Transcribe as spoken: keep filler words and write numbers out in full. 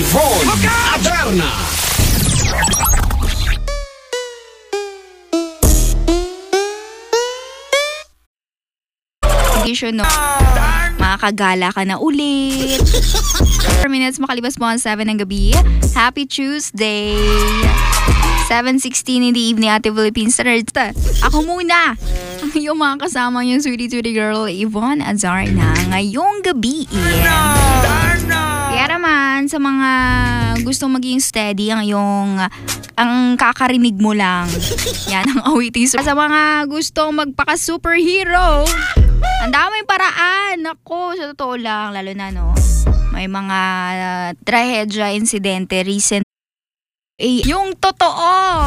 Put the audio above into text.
Yvonne Adarna. No, makakagala ka na ulit. four minutes makalibas po ang seven ng gabi. Happy Tuesday. seven sixteen in the evening, Ate Philippines. Ako muna. Yung mga kasama yung sweetie-sweetie girl, Yvonne Adarna, ngayong gabi. Kaya naman, sa mga gustong maging steady, ang yung ang kakarinig mo lang. Yan ang awitin. Sa mga gustong magpaka-superhero, ang daming paraan. Ako, sa totoo lang, lalo na no, may mga uh, trahedya, insidente, recent. Eh, yung totoo.